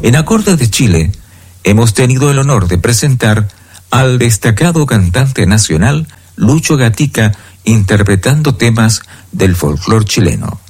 En Acordes de Chile, hemos tenido el honor de presentar al destacado cantante nacional Lucho Gatica interpretando temas del folclore chileno.